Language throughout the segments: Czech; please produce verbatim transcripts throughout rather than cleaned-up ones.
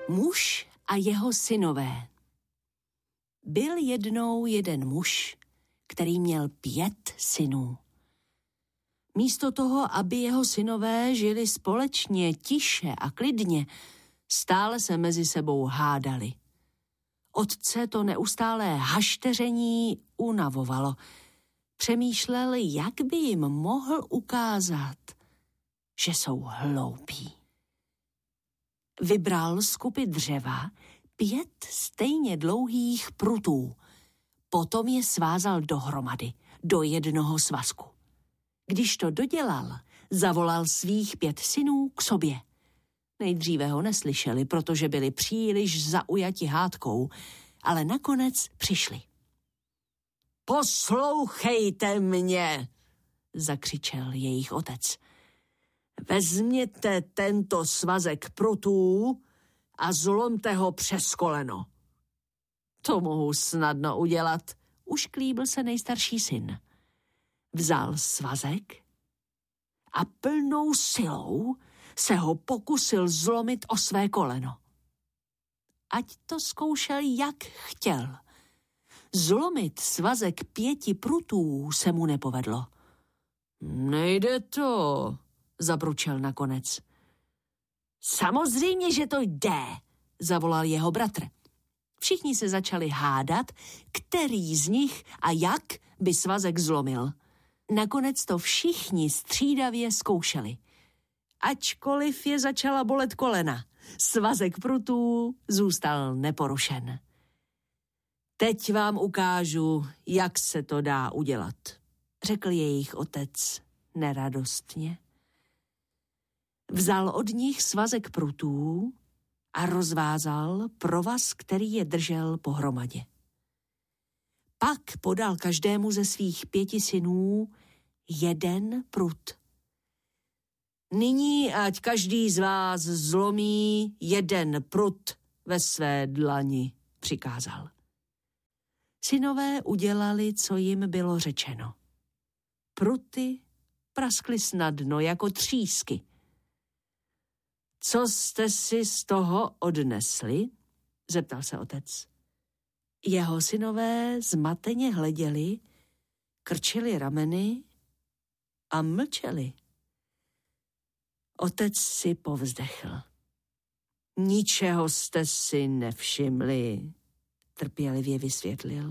Muž a jeho synové. Byl jednou jeden muž, který měl pět synů. Místo toho, aby jeho synové žili společně, tiše a klidně, stále se mezi sebou hádali. Otce to neustálé hašteření unavovalo. Přemýšlel, jak by jim mohl ukázat, že jsou hloupí. Vybral z kupy dřeva pět stejně dlouhých prutů. Potom je svázal dohromady, do jednoho svazku. Když to dodělal, zavolal svých pět synů k sobě. Nejdříve ho neslyšeli, protože byli příliš zaujati hádkou, ale nakonec přišli. Poslouchejte mě, zakřičel jejich otec. Vezměte tento svazek prutů a zlomte ho přes koleno. To mohu snadno udělat, ušklíbil se nejstarší syn. Vzal svazek a plnou silou se ho pokusil zlomit o své koleno. Ať to zkoušel, jak chtěl. Zlomit svazek pěti prutů se mu nepovedlo. Nejde to, zabručel nakonec. Samozřejmě, že to jde, zavolal jeho bratr. Všichni se začali hádat, který z nich a jak by svazek zlomil. Nakonec to všichni střídavě zkoušeli. Ačkoliv je začala bolet kolena, svazek prutů zůstal neporušen. Teď vám ukážu, jak se to dá udělat, řekl jejich otec neradostně. Vzal od nich svazek prutů a rozvázal provaz, který je držel pohromadě. Pak podal každému ze svých pěti synů jeden prut. Nyní ať každý z vás zlomí jeden prut ve své dlani, přikázal. Synové udělali, co jim bylo řečeno. Pruty praskly snadno jako třísky. Co jste si z toho odnesli? Zeptal se otec. Jeho synové zmateně hleděli, krčili rameny a mlčeli. Otec si povzdechl. Ničeho jste si nevšimli, trpělivě vysvětlil.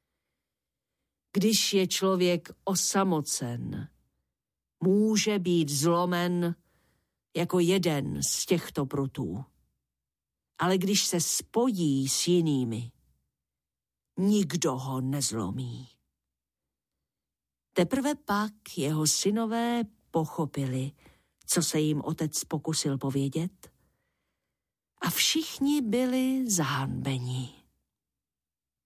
Když je člověk osamocen, může být zlomen jako jeden z těchto prutů. Ale když se spojí s jinými, nikdo ho nezlomí. Teprve pak jeho synové pochopili, co se jim otec pokusil povědět, a všichni byli zahanbeni.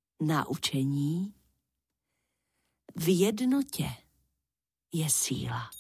Naučení: v jednotě je síla.